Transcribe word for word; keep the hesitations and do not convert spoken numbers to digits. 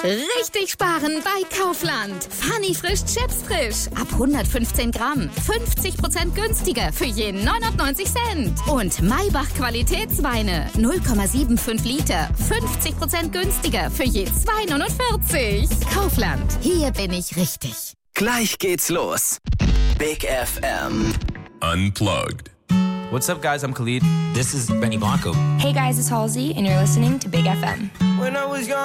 Richtig sparen bei Kaufland. Funny frisch Chips frisch. Ab hundertfünfzehn Gramm. fünfzig Prozent günstiger für je neunundneunzig Cent. Und Maybach Qualitätsweine. null Komma fünfundsiebzig Liter. fünfzig Prozent günstiger für je zwei neunundvierzig. Kaufland. Hier bin ich richtig. Gleich geht's los. Big F M. Unplugged. What's up, guys? I'm Khalid. This is Benny Blanco. Hey guys, it's Halsey, and you're listening to Big F M. When I was young